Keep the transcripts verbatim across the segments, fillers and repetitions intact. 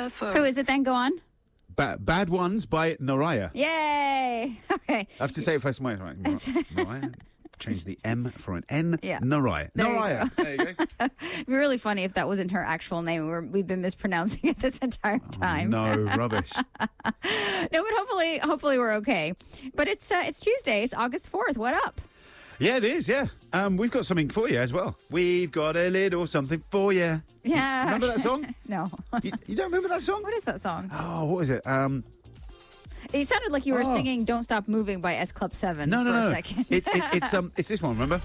forever. Who is it then? Go on. Ba- Bad Ones by Naraya. Yay! Okay. I have to say it first. Wait, right. Naraya. Change the M for an N. Yeah. Naraya. There you Naraya. There you go. It'd be really funny if that wasn't her actual name. We're, we've been mispronouncing it this entire time. No, rubbish. No, but hopefully, hopefully we're okay. But it's uh, it's Tuesday. It's August fourth. What up? Yeah, it is, yeah. Um, we've got something for you as well. We've got a little something for you. Yeah. Remember that song? No. You, you don't remember that song? What is that song? Oh, what is it? Um, It sounded like you were Oh. singing "Don't Stop Moving" by S Club Seven. no, no, for no. a second. It's it, it's um it's this one. Remember?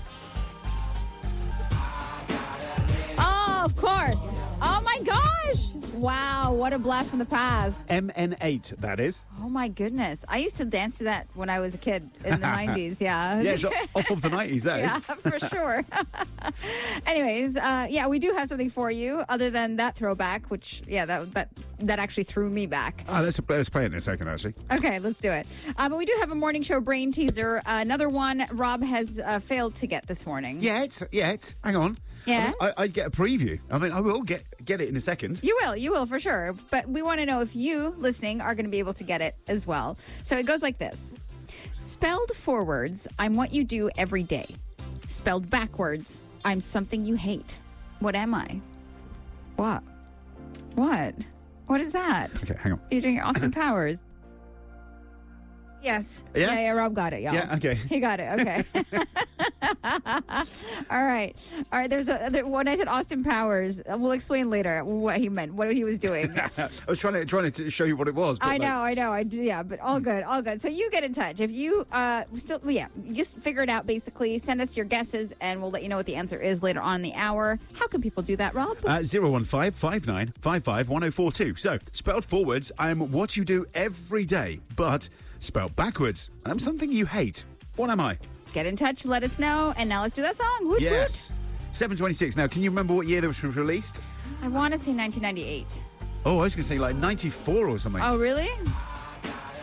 Oh, of course. Oh my gosh! Wow, what a blast from the past. M N eight. That is. Oh my goodness. I used to dance to that when I was a kid in the nineties, yeah. Yeah, it's off of the nineties. That is. Yeah, for sure. Anyways, uh, yeah, we do have something for you other than that throwback, which, yeah, that that that actually threw me back. Oh, let's let's play it in a second. Actually. Okay, let's do it. Uh, but we do have a morning show brain teaser. Uh, another one Rob has uh, failed to get this morning. Yet, yet. Hang on. Yes? I, I get a preview. I mean, I will get get it in a second. You will, you will for sure. But we want to know if you, listening, are going to be able to get it as well. So it goes like this. Spelled forwards, I'm what you do every day. Spelled backwards, I'm something you hate. What am I? What? What? What is that? Okay, hang on. You're doing your Austin Powers. Yes. Yeah? yeah, yeah, Rob got it, y'all. Yeah, okay. He got it, okay. All right. All right, there's a, there, when I said Austin Powers, we'll explain later what he meant, what he was doing. I was trying to trying to show you what it was. But I like- know, I know, I do, yeah, but all good, all good. So you get in touch. If you uh still, yeah, just figure it out basically. Send us your guesses and we'll let you know what the answer is later on in the hour. How can people do that, Rob? Uh, zero one five five nine five five one zero four two. So, spelled forwards, I'm what you do every day, but spelled backwards, I'm something you hate. What am I? Get in touch, let us know, and now let's do that song. Woot Yes. seven twenty-six. Now, can you remember what year this was released? woot. I want to say nineteen ninety-eight. Oh, I was going to say like ninety-four or something. Oh, really?